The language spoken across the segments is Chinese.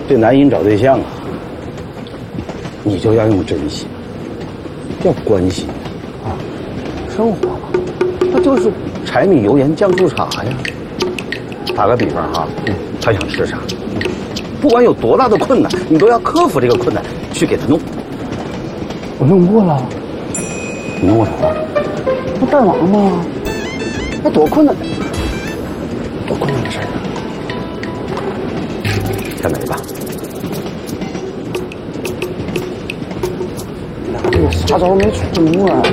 这男人找对象啊，你就要用真心，要关心啊，生活嘛，那就是柴米油盐酱醋茶呀。打个比方哈，他想吃啥，不管有多大的困难，你都要克服这个困难去给他弄。我弄过了，你弄过啥？那带娃吗？那多困难，多困难的事儿啊！再来吧。哪这个啥招没出啊？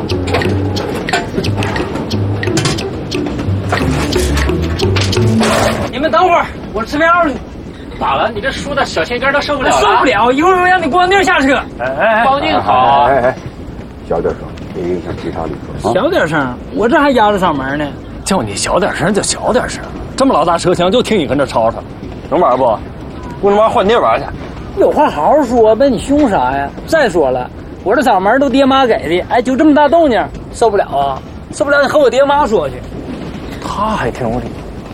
你们等会儿，我吃票去。 咋了？你这输的小心肝都受不了了？ 受不了！一会儿让你光腚下车。 光腚好。 小点声，别影响其他旅客。 小点声，我这还压着嗓门呢。 叫你小点声就小点声，这么老大车厢就听你跟这吵吵，能玩不？不能玩换地玩去。 有话好好说呗，你凶啥呀？再说了，我这嗓门都爹妈给的，哎，就这么大动静，受不了啊！受不了，你和我爹妈说去。 他还挺有理。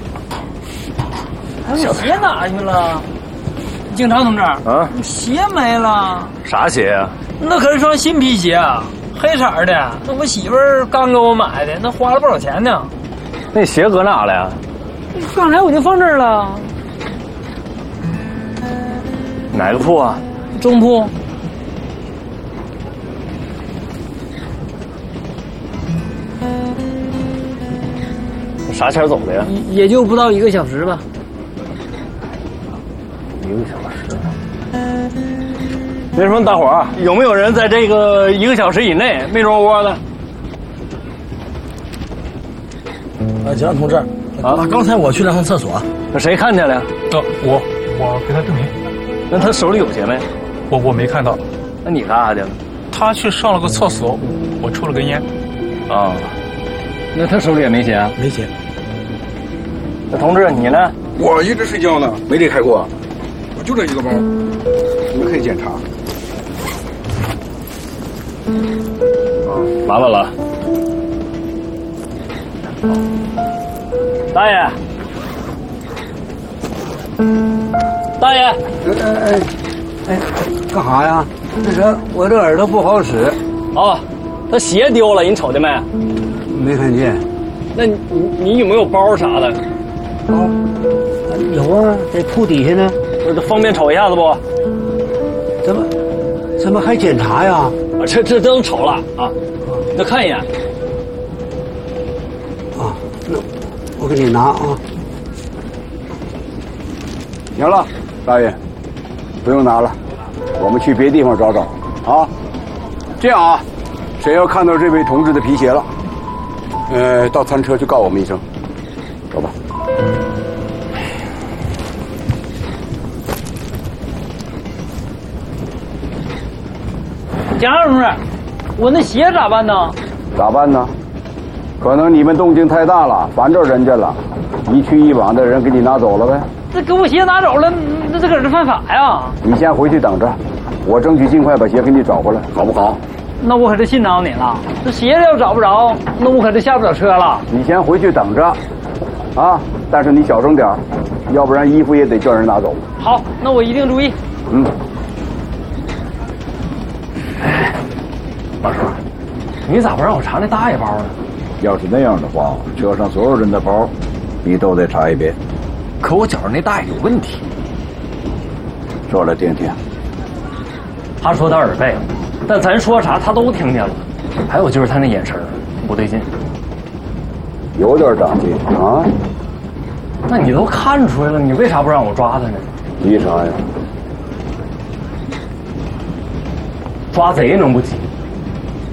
哎，我鞋哪去了？警察同志，你鞋没了？ 啥鞋呀？ 那可是双新皮鞋啊，黑色的，那我媳妇儿刚给我买的，那花了不少钱呢。 那鞋搁哪了呀？ 刚才我就放这儿了。 哪个铺啊？ 中铺。 啥前走的呀？ 也就不到1个小时吧。 1个小时。那什么，大伙儿有没有人在这个1个小时以内没着窝的？ 警察同志，刚才我去了趟厕所， 那谁看见了呀？ 我给他证明。 那他手里有鞋没？ 我没看到。 那你干啥去了？ 他去上了个厕所，我抽了根烟。 啊，那他手里也没鞋啊？ 没鞋。 那同志你呢？ 我一直睡觉呢，没离开过。我就这一个包，你们可以检查。 麻烦了。大爷，大爷， 干啥呀？那个我这耳朵不好使。 哦，他鞋丢了，你瞅见没？ 没看见。 那你有没有包啥的？ 有啊，在铺底下呢。 这方便瞅一下子不？ 怎么还检查呀？ 啊，这都瞅了啊，那看一眼。 啊，那我给你拿啊。 行了，大爷，不用拿了，我们去别地方找找啊。这样啊，谁要看到这位同志的皮鞋了，到餐车去告我们一声，走吧。 警察同志，我那鞋咋办呢？ 咋办呢？可能你们动静太大了，烦着人家了，一去一往的人给你拿走了呗。 这给我鞋拿走了，那这可是犯法呀！ 你先回去等着，我争取尽快把鞋给你找回来，好不好？ 那我可是信着你了。这鞋要找不着，那我可是下不了车了。 你先回去等着，啊！但是你小声点，要不然衣服也得叫人拿走。 好，那我一定注意。 老师，你咋不让我查那大爷包呢？ 要是那样的话，车上所有人的包，你都得查一遍。 可我觉着那大爷有问题。 说来听听。 他说他耳背，但咱说啥他都听见了。还有就是他那眼神不对劲， 有点长进啊。 那你都看出来了，你为啥不让我抓他呢？ 急啥呀？ 抓贼能不急？